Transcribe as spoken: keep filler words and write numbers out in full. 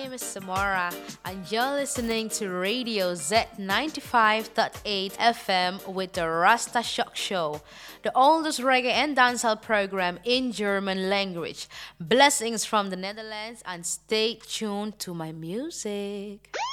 name is Samara, and you're listening to Radio Z ninety-five point eight F M with the Rasta Shock Show, the oldest reggae and dancehall program in German language. Blessings from the Netherlands, and stay tuned to my music.